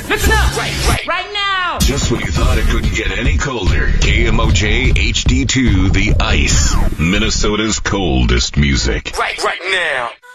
Listen up! Right now! Just when you thought it couldn't get any colder, KMOJ HD2 The Ice, Minnesota's coldest music. Right now!